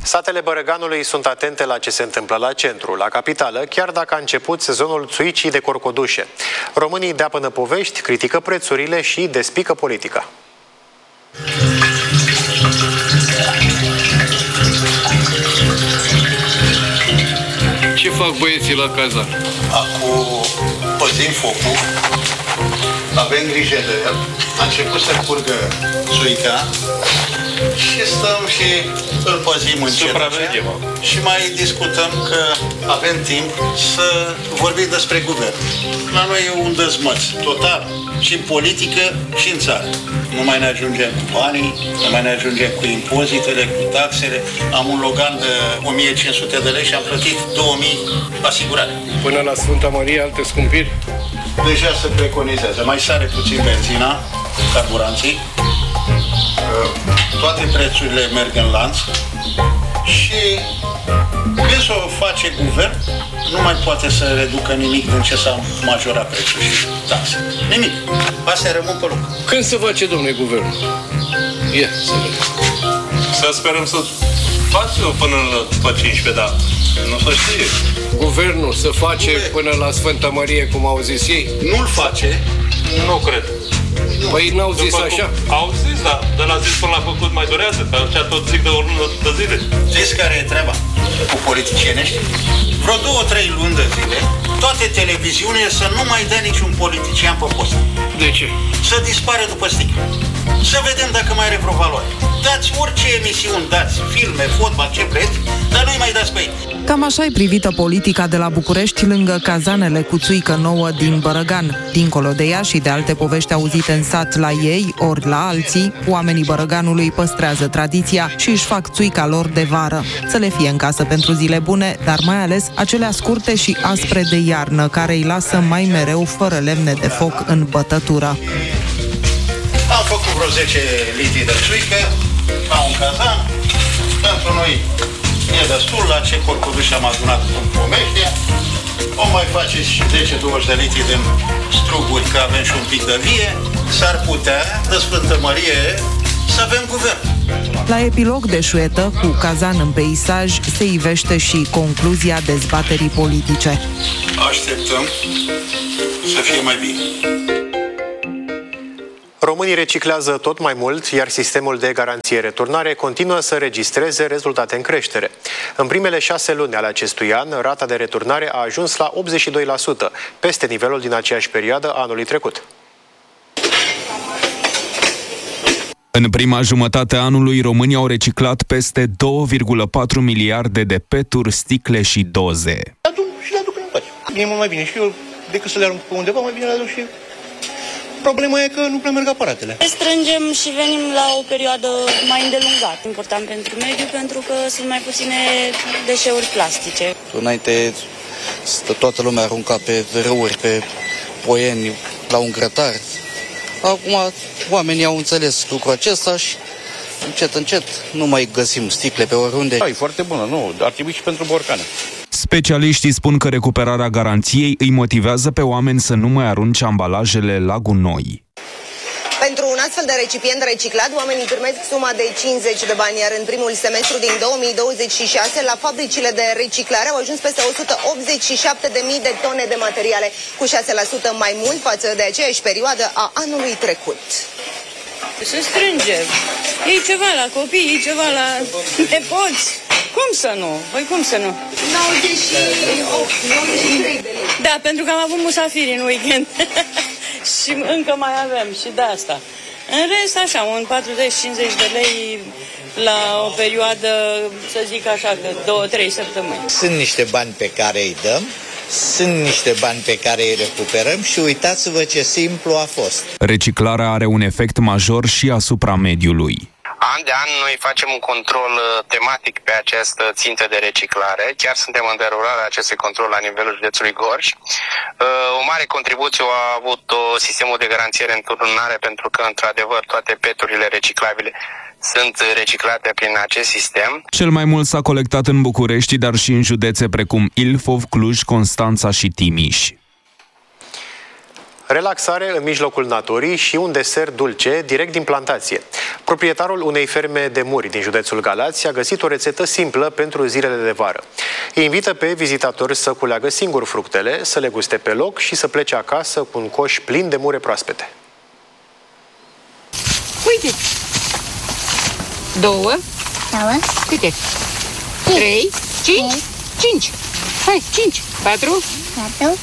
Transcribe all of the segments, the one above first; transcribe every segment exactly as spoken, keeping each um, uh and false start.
Satele Bărăganului sunt atente la ce se întâmplă la centru, la capitală, chiar dacă a început sezonul țuicii de corcodușe. Românii dea până povești, critică prețurile și despică politica. Ce fac băieții la cazan? Acum păzim focul, avem grijă de el, a început să curgă țuica și stăm și îl păzim încet. Și mai discutăm că avem timp să vorbim despre guvern. La noi e un dezmăț total, și în politică și în țară. Nu mai ne ajungem cu banii, nu mai ne ajungem cu impozitele, cu taxele. Am un Logan de o mie cinci sute de lei și am plătit două mii asigurare. Până la Sfânta Maria, alte scumpiri? Deja se preconizează. Mai sare puțin benzina, carburanții. Toate prețurile merg în lanț și când să o face guvern, nu mai poate să reducă nimic din ce s-a majorat prețul și taxe. Nimic. Astea rămân pe loc. Când se face, domnule, guvernul? Ia, să vedem. Să sperăm să facă până la cincisprezece, dar nu se știe. Guvernul să face Guvern. până la Sfânta Marie, cum au zis ei? Nu-l face. Nu cred. Păi n-au zis După așa? Cum, au zis, dar de la zis până la făcut mai durează, că atunci tot zic de o lună de zile. Știți care e treaba cu politicieni? Vreo două, trei luni de zile, toate televiziunile să nu mai dea niciun politician pe post. De ce? Să dispare după sticlă. Să vedem dacă mai are vreo valoare. Dați orice emisiuni, dați filme, fotbal, ce vreți, dar nu-i mai dați pe ei. Cam așa e privită politica de la București lângă cazanele cu țuică nouă din Bărăgan. Dincolo de ea și de alte povești auzite în sat la ei, ori la alții, oamenii Bărăganului păstrează tradiția și își fac țuica lor de vară. Să le fie în casă pentru zile bune, dar mai ales acelea scurte și aspre de iarnă, care îi lasă mai mereu fără lemne de foc în bătătură. Am făcut vreo zece litri de țuică la un cazan. Pentru noi e destul. La ce corcoduși am adunat în Pomeștea. O mai face și zece douăzeci de litri din struguri, că avem și un pic de vie. S-ar putea, de Sfântă Marie, să avem guvern. La epilog de șuetă, cu cazan în peisaj, se ivește și concluzia dezbaterii politice. Așteptăm să fie mai bine. Românii reciclează tot mai mult, iar sistemul de garanție-returnare continuă să registreze rezultate în creștere. În primele șase luni ale acestui an, rata de returnare a ajuns la optzeci și doi la sută, peste nivelul din aceeași perioadă anului trecut. În prima jumătate a anului, românii au reciclat peste două virgulă patru miliarde de peturi, sticle și doze. Le adun și le aduc înapoi. E mult mai bine și eu, decât să le arunc pe undeva, mai bine le aduc și eu. Problema e că nu prea merg aparatele. Strângem și venim la o perioadă mai îndelungată. Important pentru mediu, pentru că sunt mai puține deșeuri plastice. Înainte toată lumea arunca pe râuri, pe poieni, la un grătar. Acum oamenii au înțeles lucrul acesta și încet, încet nu mai găsim sticle pe oriunde. Da, e foarte bună, nu, ar trebui și pentru borcane. Specialiștii spun că recuperarea garanției îi motivează pe oameni să nu mai arunce ambalajele la gunoi. Pentru un astfel de recipient reciclat, oamenii primesc suma de cincizeci de bani, iar în primul semestru din două mii douăzeci și șase, la fabricile de reciclare au ajuns peste o sută optzeci și șapte de mii de tone de materiale, cu șase la sută mai mult față de aceeași perioadă a anului trecut. Se strânge. Iei ceva la copii, iei ceva la nepoți. Cum să nu? Păi cum să nu? nouăzeci și opt, nouăzeci și trei de lei. Da, pentru că am avut musafiri în weekend. Și încă mai avem și de asta. În rest, așa, un patruzeci cincizeci de lei la o perioadă, să zic așa, că două trei săptămâni. Sunt niște bani pe care îi dăm, sunt niște bani pe care îi recuperăm și uitați-vă ce simplu a fost. Reciclarea are un efect major și asupra mediului. An de an noi facem un control tematic pe această țintă de reciclare. Chiar suntem în derulare acestui control la nivelul județului Gorj. O mare contribuție a avut sistemul de garanție returnare, pentru că, într-adevăr, toate peturile reciclabile sunt reciclate prin acest sistem. Cel mai mult s-a colectat în București, dar și în județe precum Ilfov, Cluj, Constanța și Timiș. Relaxare în mijlocul naturii și un desert dulce direct din plantație. Proprietarul unei ferme de muri din județul Galați a găsit o rețetă simplă pentru zilele de vară. Îi invită pe vizitatori să culeagă singur fructele, să le guste pe loc și să plece acasă cu un coș plin de mure proaspete. Uite! Două. Două. Câte? Trei. Cinci. Cinci. Hai, cinci. Patru. Patru.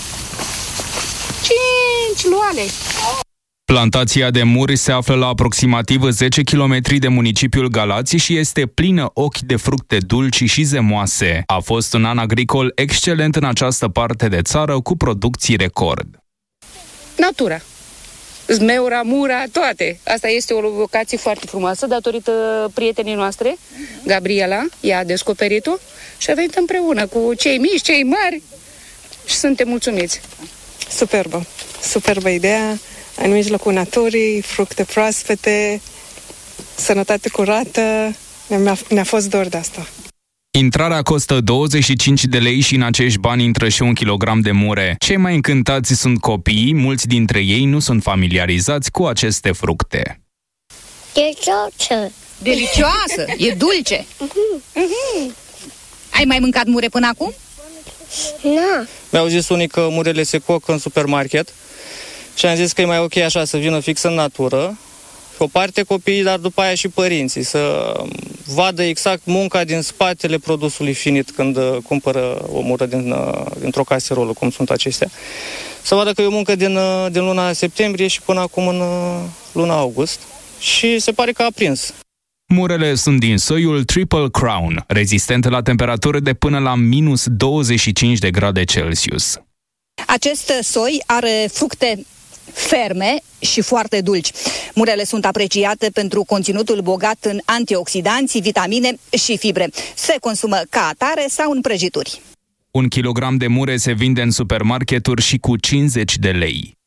Cinci luale. Plantația de muri se află la aproximativ zece kilometri de municipiul Galați și este plină ochi de fructe dulci și zemoase. A fost un an agricol excelent în această parte de țară, cu producții record. Natura. Zmeura, mura, toate. Asta este o locație foarte frumoasă, datorită prietenii noastre, Gabriela, ea a descoperit-o și a venit împreună cu cei mici, cei mari și suntem mulțumiți. Superbă, superbă ideea, în mijlocul naturii, fructe proaspete, sănătate curată, ne-a, ne-a fost dor de asta. Intrarea costă douăzeci și cinci de lei și în acești bani intră și un kilogram de mure. Cei mai încântați sunt copiii, mulți dintre ei nu sunt familiarizați cu aceste fructe. Delicioasă! Delicioasă! E dulce! Ai mai mâncat mure până acum? Nu. Mi-au zis unii că murele se cocă în supermarket și am zis că e mai ok așa, să vină fix în natură. O parte copiii, dar după aia și părinții, să vadă exact munca din spatele produsului finit când cumpără o mură din, dintr-o caserolă, cum sunt acestea. Să vadă că e o muncă din, din luna septembrie și până acum în luna august și se pare că a prins. Murele sunt din soiul Triple Crown, rezistente la temperaturi de până la minus douăzeci și cinci de grade Celsius. Acest soi are fructe ferme și foarte dulci. Murele sunt apreciate pentru conținutul bogat în antioxidanți, vitamine și fibre. Se consumă ca atare sau în prăjituri. Un kilogram de mure se vinde în supermarketuri și cu cincizeci de lei.